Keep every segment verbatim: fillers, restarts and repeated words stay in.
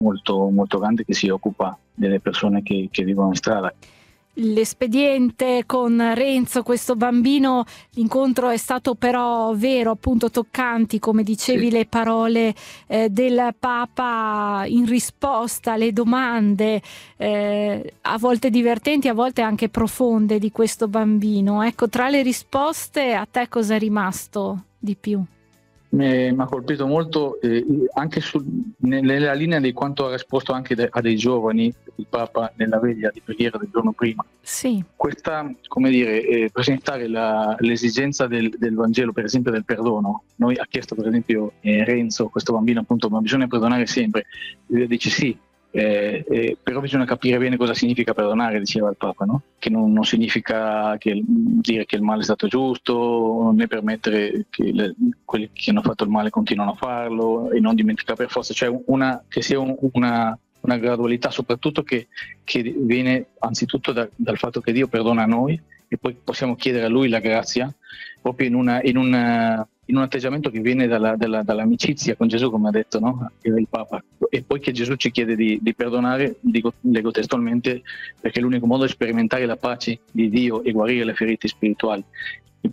molto, molto grande che si occupa delle persone che, che vivono in strada. L'espediente con Renzo, questo bambino, l'incontro è stato però vero, appunto toccanti, come dicevi, sì. Le parole eh, del Papa in risposta alle domande eh, a volte divertenti, a volte anche profonde di questo bambino. Ecco, tra le risposte a te cosa è rimasto di più? Mi ha colpito molto eh, anche su, nella linea di quanto ha risposto anche de, a dei giovani il Papa nella veglia di preghiera del giorno prima. Sì. Questa, come dire, eh, presentare la, l'esigenza del, del Vangelo, per esempio del perdono. Noi ha chiesto per esempio eh, Renzo, questo bambino appunto, ma bisogna perdonare sempre. Lui dice sì. Eh, eh, però bisogna capire bene cosa significa perdonare, diceva il Papa, no? Che non, non significa che, dire che il male è stato giusto, né permettere che le, quelli che hanno fatto il male continuino a farlo e non dimenticare per forza, cioè una, che sia un, una, una gradualità soprattutto che, che viene anzitutto da, dal fatto che Dio perdona a noi e poi possiamo chiedere a Lui la grazia proprio in una, in una in un atteggiamento che viene dalla, dalla, dall'amicizia con Gesù, come ha detto, no? Il Papa, e poi che Gesù ci chiede di, di perdonare, dico, leggo testualmente, perché è l'unico modo di sperimentare la pace di Dio e guarire le ferite spirituali. E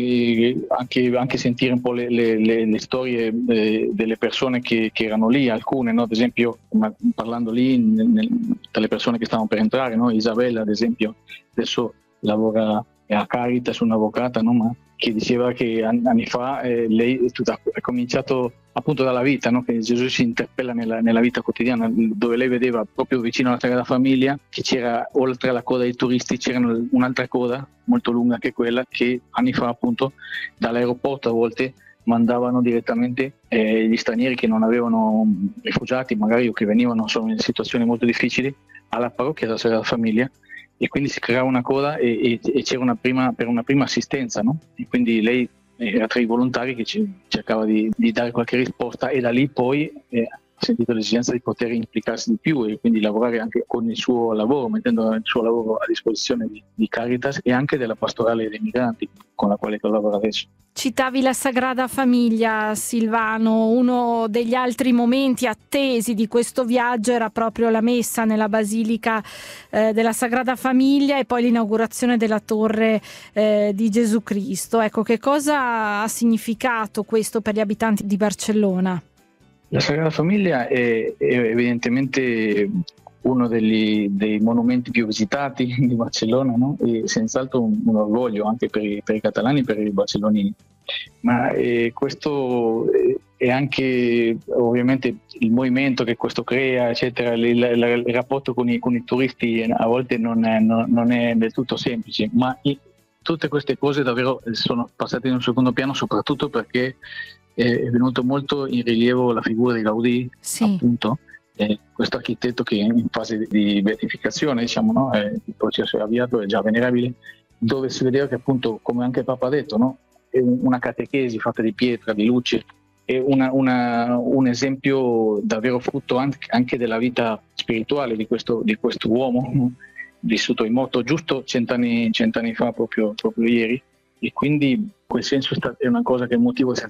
poi anche, anche sentire un po' le, le, le, le storie eh, delle persone che, che erano lì, alcune, no? Ad esempio, parlando lì nel, nel, dalle persone che stavano per entrare, no? Isabella ad esempio, adesso lavora a Caritas, un'avvocata, no? Ma che diceva che anni fa eh, lei ha cominciato appunto dalla vita, no? Che Gesù si interpella nella, nella vita quotidiana, dove lei vedeva proprio vicino alla Sagrada Famiglia che c'era, oltre alla coda dei turisti, c'era un'altra coda molto lunga che quella che anni fa appunto dall'aeroporto a volte mandavano direttamente eh, gli stranieri che non avevano rifugiati magari o che venivano solo in situazioni molto difficili alla parrocchia della Sagrada Famiglia. E quindi si creava una coda e, e, e c'era una prima, per una prima assistenza, no? E quindi lei era tra i volontari che ci, cercava di, di dare qualche risposta e da lì poi eh, ha sentito l'esigenza di poter implicarsi di più e quindi lavorare anche con il suo lavoro, mettendo il suo lavoro a disposizione di, di Caritas e anche della pastorale dei migranti con la quale collabora adesso. Citavi la Sagrada Famiglia, Silvano. Uno degli altri momenti attesi di questo viaggio era proprio la messa nella Basilica eh, della Sagrada Famiglia e poi l'inaugurazione della Torre eh, di Gesù Cristo. Ecco, che cosa ha significato questo per gli abitanti di Barcellona? La Sagrada Famiglia è, è evidentemente uno degli, dei monumenti più visitati di Barcellona, no? E senz'altro un, un orgoglio anche per i, per i catalani e per i barcellonini. Ma eh, questo è anche ovviamente il movimento che questo crea, eccetera, il, il, il rapporto con i, con i turisti a volte non è, non, non è del tutto semplice, ma i, tutte queste cose davvero sono passate in un secondo piano, soprattutto perché è venuto molto in rilievo la figura di Gaudì, sì. Appunto, eh, questo architetto che è in fase di beatificazione, diciamo, no? Eh, il processo è avviato, è già venerabile, dove si vedeva che appunto, come anche il Papa ha detto, no? È una catechesi fatta di pietra, di luce, è una, una, un esempio davvero frutto anche della vita spirituale di questo, di questo uomo, no? Vissuto in morto giusto cent'anni, cent'anni fa, proprio, proprio ieri, e quindi quel senso è una cosa che è un motivo